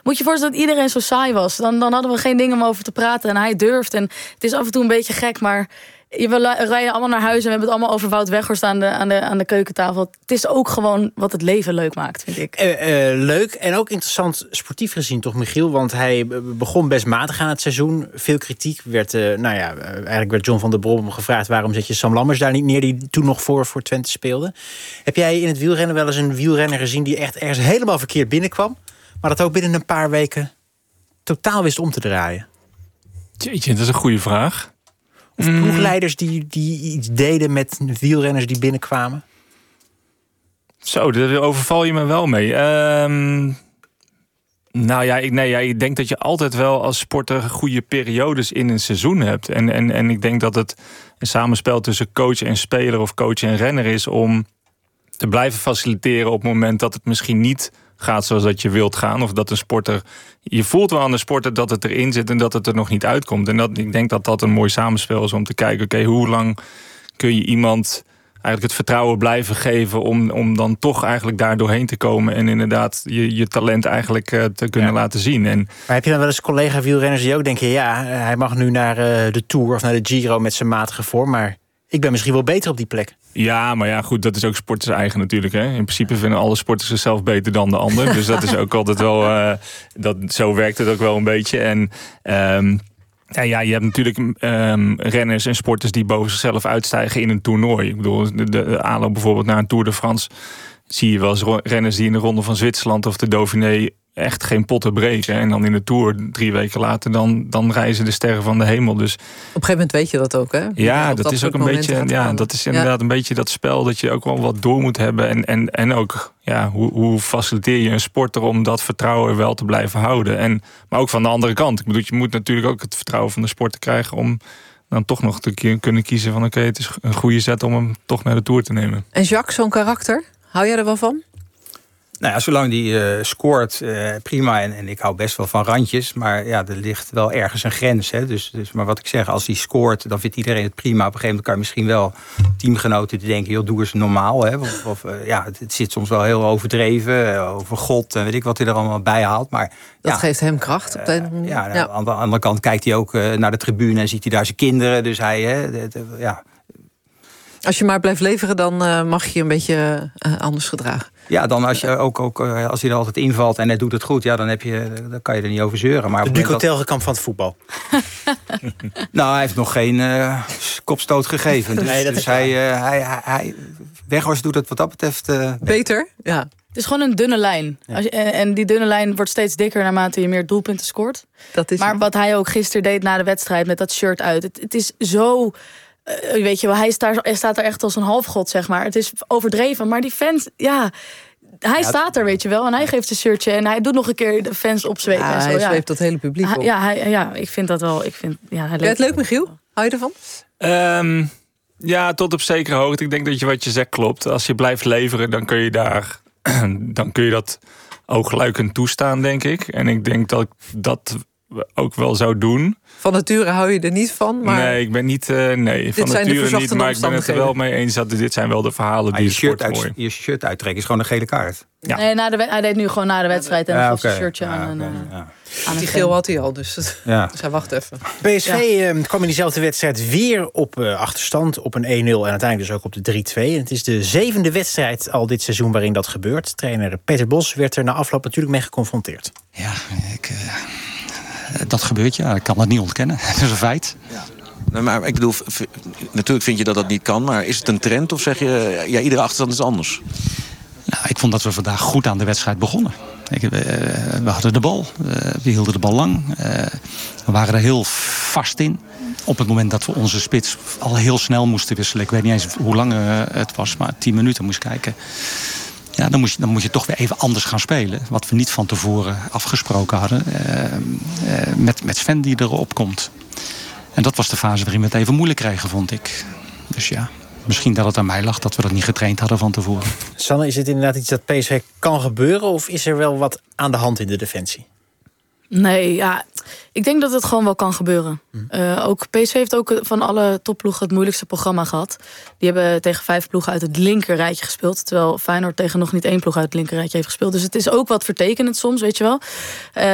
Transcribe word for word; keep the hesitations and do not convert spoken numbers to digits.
Moet je voorstellen dat iedereen zo saai was. Dan, dan hadden we geen dingen om over te praten. En hij durft. En het is af en toe een beetje gek, maar we rijden allemaal naar huis en we hebben het allemaal over Wout Weghorst aan de, aan de, aan de keukentafel. Het is ook gewoon wat het leven leuk maakt, vind ik. Uh, uh, leuk en ook interessant sportief gezien, toch, Michiel? Want hij begon best matig aan het seizoen. Veel kritiek. Werd, uh, nou ja, eigenlijk werd John van der Brom gevraagd, waarom zet je Sam Lammers daar niet neer, die toen nog voor, voor Twente speelde. Heb jij in het wielrennen wel eens een wielrenner gezien die echt ergens helemaal verkeerd binnenkwam, maar dat ook binnen een paar weken totaal wist om te draaien? Jeetje, dat is een goede vraag. Of ploegleiders die, die iets deden met wielrenners die binnenkwamen? Zo, daar overval je me wel mee. Um, nou ja ik, nee, ja, ik denk dat je altijd wel als sporter goede periodes in een seizoen hebt. En, en, en ik denk dat het een samenspel tussen coach en speler of coach en renner is om te blijven faciliteren op het moment dat het misschien niet gaat zoals dat je wilt gaan. Of dat een sporter, je voelt wel aan de sporter dat het erin zit en dat het er nog niet uitkomt. En dat, ik denk dat dat een mooi samenspel is om te kijken, oké, okay, hoe lang kun je iemand eigenlijk het vertrouwen blijven geven om, om dan toch eigenlijk daar doorheen te komen en inderdaad je, je talent eigenlijk uh, te kunnen ja. laten zien. En maar heb je dan wel eens collega-wielrenners die ook denken, ja, hij mag nu naar uh, de Tour of naar de Giro met zijn matige vorm, maar ik ben misschien wel beter op die plek. Ja, maar ja, goed, dat is ook sporters eigen natuurlijk. Hè. In principe vinden alle sporters zichzelf beter dan de ander. Dus dat is ook altijd wel, uh, dat, zo werkt het ook wel een beetje. En um, ja, ja, je hebt natuurlijk um, renners en sporters die boven zichzelf uitstijgen in een toernooi. Ik bedoel, de, de aanloop bijvoorbeeld naar een Tour de France zie je wel eens renners die in de Ronde van Zwitserland of de Dauphiné echt geen potten breken. En dan in de Tour drie weken later, dan, dan reizen de sterren van de hemel. Dus op een gegeven moment weet je dat ook, hè? Ja, dat, dat is ook een beetje. Ja, dat is inderdaad ja. een beetje dat spel dat je ook wel wat door moet hebben. En, en, en ook, ja, hoe, hoe faciliteer je een sporter om dat vertrouwen wel te blijven houden? En, maar ook van de andere kant. Ik bedoel, je moet natuurlijk ook het vertrouwen van de sporter krijgen om dan toch nog te kunnen kiezen van oké, okay, het is een goede zet om hem toch naar de Tour te nemen. En Jacques, zo'n karakter, hou jij er wel van? Nou ja, zolang die uh, scoort, uh, prima. En, en ik hou best wel van randjes. Maar ja, er ligt wel ergens een grens. Hè. Dus, dus, maar wat ik zeg, als hij scoort, dan vindt iedereen het prima. Op een gegeven moment kan je misschien wel teamgenoten die denken, joh, doe eens normaal. Hè. Of, of uh, ja, het, het zit soms wel heel overdreven. Uh, over God en weet ik wat hij er allemaal bij haalt. Maar dat ja, geeft hem kracht. Op de uh, ja, ja. Aan de andere kant kijkt hij ook uh, naar de tribune en ziet hij daar zijn kinderen. Dus hij, hè, de, de, ja. Als je maar blijft leveren, dan uh, mag je je een beetje uh, anders gedragen. Ja, dan als je ook, ook als hij er altijd invalt en hij doet het goed, ja, dan heb je, dan kan je er niet over zeuren. Maar de Duco Telgekamp van het voetbal. Nou, hij heeft nog geen uh, kopstoot gegeven. Dus, nee, dat dus hij, uh, hij, hij, hij, Weghorst doet het wat dat betreft uh, beter. Ja. Het is gewoon een dunne lijn. Ja. Als je, en, en die dunne lijn wordt steeds dikker naarmate je meer doelpunten scoort. Dat is maar het. Wat hij ook gisteren deed na de wedstrijd met dat shirt uit. Het, het is zo. Uh, weet je wel, hij staat, hij staat er echt als een halfgod, zeg maar. Het is overdreven, maar die fans, ja, hij ja, staat er, weet je wel. En hij geeft zijn shirtje en hij doet nog een keer de fans opzwepen. Ja, en zo. hij ja. zweept dat hele publiek op. Ja, hij, ja, ik vind dat wel. Ik vind, ja, hij leuk. Het leuk, Michiel? Hou je ervan? Um, ja, tot op zekere hoogte. Ik denk dat je wat je zegt klopt. Als je blijft leveren, dan kun je daar, dan kun je dat oogluikend toestaan, denk ik. En ik denk dat ik dat ook wel zou doen. Van nature hou je er niet van, maar nee, ik ben niet. Uh, nee, van nature niet. Maar ik ben het er wel mee eens dat dit zijn wel de verhalen die je shirt uit, mooi. Je shirt uittrekken is gewoon een gele kaart. Ja. Nee, na de, hij deed nu gewoon na de wedstrijd en ja, gaf okay. zijn shirtje ja, aan. Okay, en, ja. aan die geel had hij al, dus, ja. dus hij wacht even. P S V ja. uh, kwam in diezelfde wedstrijd weer op uh, achterstand, op een één nul en uiteindelijk dus ook op de drie twee. En het is de zevende wedstrijd al dit seizoen waarin dat gebeurt. Trainer Peter Bos werd er na afloop natuurlijk mee geconfronteerd. Ja, ik. Uh... Dat gebeurt, ja. Ik kan dat niet ontkennen. Dat is een feit. Ja. Maar ik bedoel, natuurlijk vind je dat dat niet kan, maar is het een trend of zeg je, ja, iedere achterstand is anders? Nou, ik vond dat we vandaag goed aan de wedstrijd begonnen. Ik, we, we hadden de bal, we hielden de bal lang, we waren er heel vast in. Op het moment dat we onze spits al heel snel moesten wisselen. Ik weet niet eens hoe lang het was, maar tien minuten moest kijken. Ja, dan moet, je, dan moet je toch weer even anders gaan spelen. Wat we niet van tevoren afgesproken hadden. Uh, uh, met, met Sven die erop komt. En dat was de fase waarin we het even moeilijk kregen, vond ik. Dus ja, misschien dat het aan mij lag dat we dat niet getraind hadden van tevoren. Sanne, is het inderdaad iets dat P S V kan gebeuren? Of is er wel wat aan de hand in de defensie? Nee, ja, ik denk dat het gewoon wel kan gebeuren. Uh, ook P S V heeft ook van alle topploegen het moeilijkste programma gehad. Die hebben tegen vijf ploegen uit het linker rijtje gespeeld. Terwijl Feyenoord tegen nog niet één ploeg uit het linker rijtje heeft gespeeld. Dus het is ook wat vertekenend soms, weet je wel. Uh,